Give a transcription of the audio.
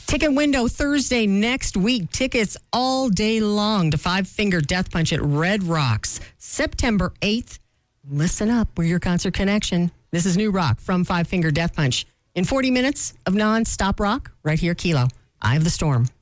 Ticket window Thursday next week. Tickets all day long to Five Finger Death Punch at Red Rocks, September 8th. Listen up, we're your concert connection. This is New Rock from Five Finger Death Punch. In 40 minutes of non-stop rock, right here, Kilo. Eye of the Storm.